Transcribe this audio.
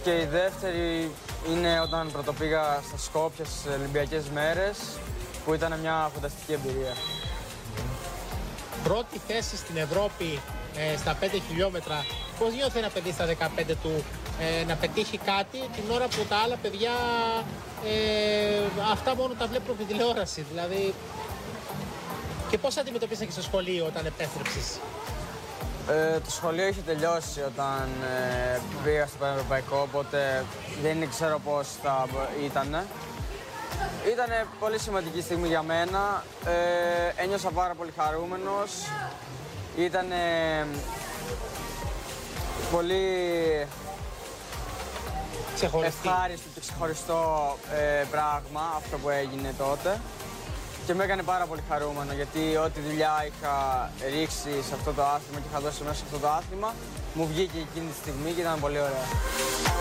Και η δεύτερη είναι όταν πρωτοπήγα στα Σκόπια στις Ολυμπιακές μέρες, που ήταν μια φανταστική εμπειρία. Πρώτη θέση στην Ευρώπη στα 5 χιλιόμετρα. Πώς νιώθει ένα παιδί στα 15 του να πετύχει κάτι την ώρα που τα άλλα παιδιά αυτά μόνο τα βλέπουν από την τηλεόραση? Δηλαδή, και πώς αντιμετωπίσατε και στο σχολείο όταν επέστρεψες? Το σχολείο είχε τελειώσει όταν πήγα στο Πανευρωπαϊκό, οπότε δεν ξέρω πώς θα ήτανε. Ήτανε πολύ σημαντική στιγμή για μένα, ένιωσα πάρα πολύ χαρούμενος, ήτανε πολύ ευχάριστο και ξεχωριστό πράγμα αυτό που έγινε τότε. Και με έκανε πάρα πολύ χαρούμενο, γιατί ό,τι δουλειά είχα ρίξει σε αυτό το άθλημα και είχα δώσει μέσα σε αυτό το άθλημα, μου βγήκε εκείνη τη στιγμή και ήταν πολύ ωραία.